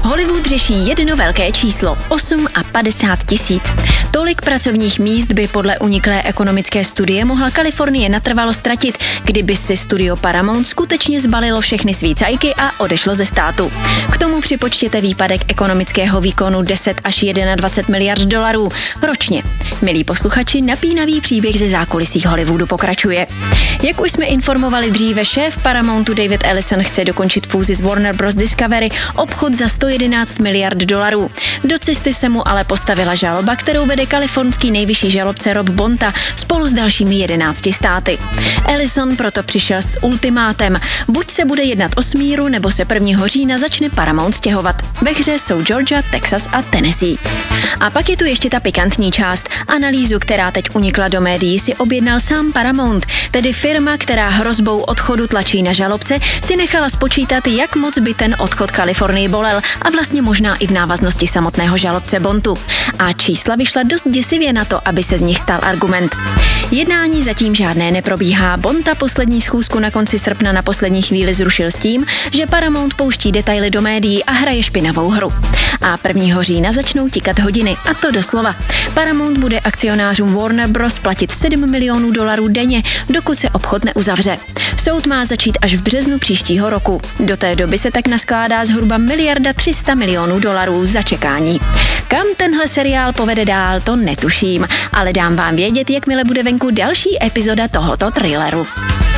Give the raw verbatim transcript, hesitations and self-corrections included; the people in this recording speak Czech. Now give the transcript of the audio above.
Hollywood řeší jedno velké číslo, osm a padesát tisíc. Tolik pracovních míst by podle uniklé ekonomické studie mohla Kalifornie natrvalo ztratit, kdyby si studio Paramount skutečně zbalilo všechny svý cajky a odešlo ze státu. K tomu připočtěte výpadek ekonomického výkonu deset až dvacet jedna miliard dolarů ročně. Milí posluchači, napínavý příběh ze zákulisí Hollywoodu pokračuje. Jak už jsme informovali dříve, šéf Paramountu David Ellison chce dokončit fúzi z Warner Bros. Discovery, obchod za sto jedenáct miliard dolarů. Do cesty se mu ale postavila žaloba, kterou vede kalifornský nejvyšší žalobce Rob Bonta spolu s dalšími jedenácti státy. Ellison proto přišel s ultimátem. Buď se bude jednat o smíru, nebo se prvního října začne Paramount stěhovat. Ve hře jsou Georgia, Texas a Tennessee. A pak je tu ještě ta pikantní část. Analýzu, která teď unikla do médií, si objednal sám Paramount, tedy firma, která hrozbou odchodu tlačí na žalobce, si nechala spočítat, jak moc by ten odchod Kalifornii bolel a vlastně možná i v návaznosti samotného žalobce Bontu. A čísla vyšla dost děsivě na to, aby se z nich stal argument. Jednání zatím žádné neprobíhá. Bonta poslední schůzku na konci srpna na poslední chvíli zrušil s tím, že Paramount pouští detaily do médií a hraje špinavou hru. A prvního října začnou tikat hodiny, a to doslova. Paramount bude akcionářům Warner Bros. Platit sedm milionů dolarů denně, dokud se obchod neuzavře. Soud má začít až v březnu příštího roku. Do té doby se tak naskládá zhruba miliarda tři sta milionů dolarů za čekání. Kam tenhle seriál povede dál, to netuším, ale dám vám vědět, jakmile bude venku další epizoda tohoto thrilleru.